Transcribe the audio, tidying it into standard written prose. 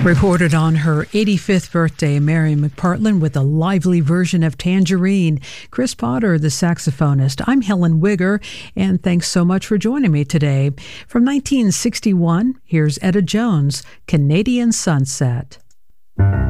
Recorded on her 85th birthday, Mary McPartland with a lively version of Tangerine. Chris Potter, the saxophonist. I'm Helen Wigger, and thanks so much for joining me today. From 1961, here's Etta Jones, Canadian Sunset.